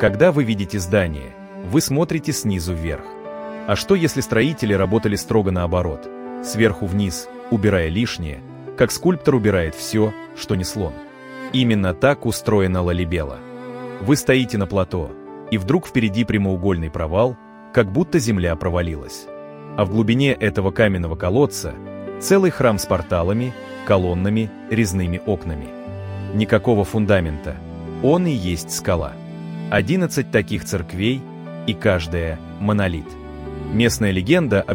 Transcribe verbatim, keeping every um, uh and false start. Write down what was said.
Когда вы видите здание, вы смотрите снизу вверх. А что если строители работали строго наоборот, сверху вниз, убирая лишнее, как скульптор убирает все, что не слон? Именно так устроена Лалибела. Вы стоите на плато, и вдруг впереди прямоугольный провал, как будто земля провалилась. А в глубине этого каменного колодца целый храм с порталами, колоннами, резными окнами. Никакого фундамента. Он и есть скала. Одиннадцать таких церквей, и каждая монолит. Местная легенда